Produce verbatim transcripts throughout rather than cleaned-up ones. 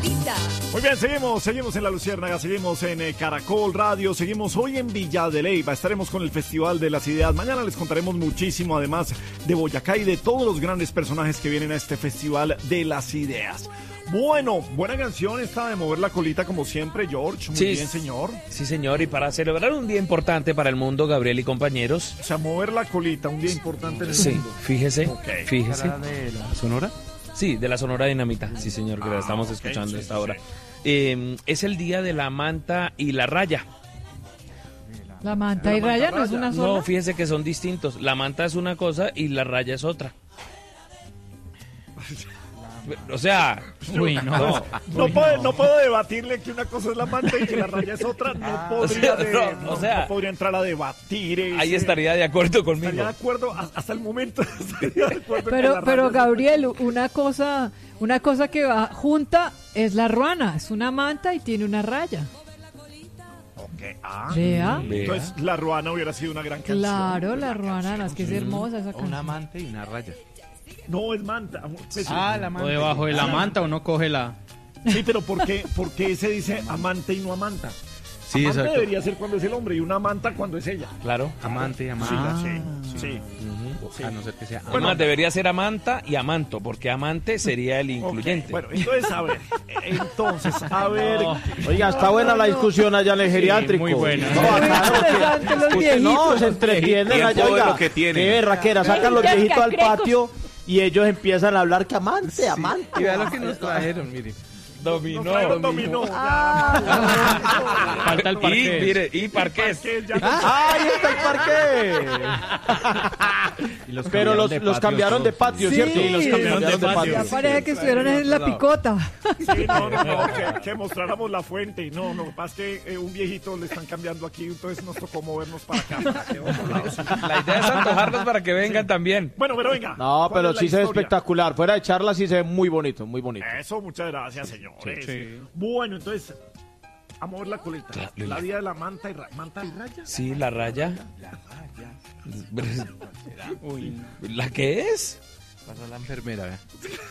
Colita. Muy bien, seguimos, seguimos en La Luciérnaga, seguimos en eh, Caracol Radio, seguimos hoy en Villa de Leyva, estaremos con el Festival de las Ideas. Mañana les contaremos muchísimo, además de Boyacá y de todos los grandes personajes que vienen a este Festival de las Ideas. Bueno, buena canción esta de Mover la Colita, como siempre, George. Muy sí, bien, señor. Sí, señor, y para celebrar un día importante para el mundo, Gabriel y compañeros. O sea, mover la colita, un día importante en el sí, mundo. Fíjese, okay. fíjese. ¿De la Sonora? Sí, de la Sonora Dinamita, sí, señor, que ah, la estamos okay, escuchando sí, a esta hora. Sí. Eh, es el día de la manta y la raya. ¿La manta y la raya no es una sola? No, fíjese que son distintos. La manta es una cosa y la raya es otra. O sea, uy, no, no, no, puedo, no puedo debatirle que una cosa es la manta y que la raya es otra. No ah, podría, de, no, no, o sea, no podría entrar a debatir. Ese, ahí estaría de acuerdo conmigo. Estaría de acuerdo hasta el momento. Estaría de acuerdo pero, que pero Gabriel, una cosa, una cosa que va junta es la ruana. Es una manta y tiene una raya. Okay. Ah, ¿Vea? Entonces la ruana hubiera sido una gran canción. Claro, la ruana, las que es hermosa esa canción. Una manta y una raya. No, es manta. Pues, ah, la manta. O debajo de la manta uno coge la... Sí, pero ¿por qué, por qué se dice amante y no amanta? Sí, amante exacto. debería ser cuando es el hombre y una amanta cuando es ella. Claro. Amante y amante. Sí, ah, sí, sí. Uh-huh. sí. A no ser que sea... Bueno, debería ser amanta y amanto, porque amante sería el incluyente. Okay. Bueno, entonces, a ver, entonces, a ver... No. Oiga, está buena la discusión allá en el geriátrico. Sí, muy buena. No, acá, no, se entretienen allá, oiga. Que qué berraquera, sacan los viejitos al patio... Y ellos empiezan a hablar que amante, sí, amante. Y vea lo que nos trajeron, mire. Dominó. No, dominó. Ah, falta el parqués. Y, mire, y parqués. ¡Ah, ahí está el parqués! los Pero los, los cambiaron de patio, sí, ¿cierto? Sí, los cambiaron de, de patio. Ya parece que estuvieron en la picota. Sí, no, no, no, que, que mostráramos la fuente. No, no, pasa que eh, un viejito le están cambiando aquí, entonces nos tocó movernos para acá. La idea es antojarlos para que vengan sí. también. Bueno, pero venga. No, pero sí se ve espectacular. Fuera de charla sí se ve muy bonito, muy bonito. Eso, muchas gracias, señor. Sí, sí. Bueno, entonces, a mover la colita. La, la vida de la manta y, ra manta y raya. Sí, la raya. La raya. Uy. ¿La qué es? Pasa la enfermera, ¿eh?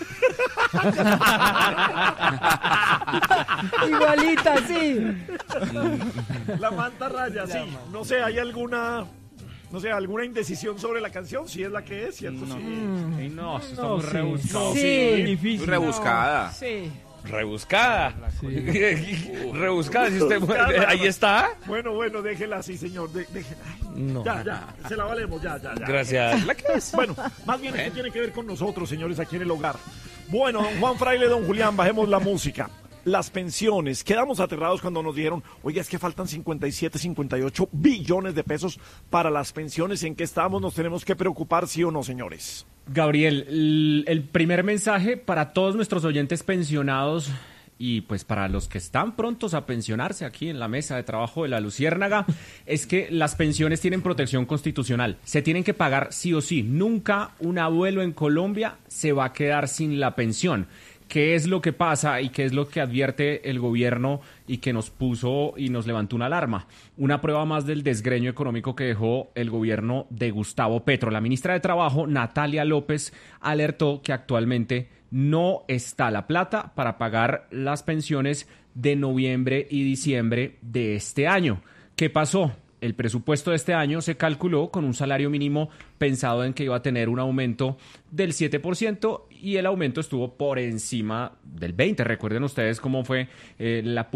Igualita, sí. La manta raya, sí. No sé, ¿hay alguna... No sé, ¿alguna indecisión sobre la canción? Si es la que es, ¿cierto? No, sí. sí, no, está no, muy sí. rebuscado. Sí. Sí, difícil. Muy rebuscada. Sí. Rebuscada. Sí. Rebuscada, si usted Rebuscada. ahí está. Bueno, bueno, déjela así, señor. De, déjela. Ay, no. Ya, ya, se la valemos, ya, ya, ya. Gracias. ¿La qué es? Bueno, más bien esto tiene que ver con nosotros, señores, aquí en el hogar. Bueno, don Juan Fraile, don Julián, bajemos la música. Las pensiones, quedamos aterrados cuando nos dijeron, oiga, es que faltan cincuenta y siete, cincuenta y ocho billones de pesos para las pensiones. ¿En qué estamos? ¿Nos tenemos que preocupar, sí o no, señores? Gabriel, el, el primer mensaje para todos nuestros oyentes pensionados y pues para los que están prontos a pensionarse aquí en la mesa de trabajo de La Luciérnaga es que las pensiones tienen protección constitucional. Se tienen que pagar sí o sí. Nunca un abuelo en Colombia se va a quedar sin la pensión. ¿Qué es lo que pasa y qué es lo que advierte el gobierno y que nos puso y nos levantó una alarma? Una prueba más del desgreño económico que dejó el gobierno de Gustavo Petro. La ministra de Trabajo, Natalia López, alertó que actualmente no está la plata para pagar las pensiones de noviembre y diciembre de este año. ¿Qué pasó? El presupuesto de este año se calculó con un salario mínimo pensado en que iba a tener un aumento del siete por ciento y el aumento estuvo por encima del veinte por ciento. Recuerden ustedes cómo fue eh, la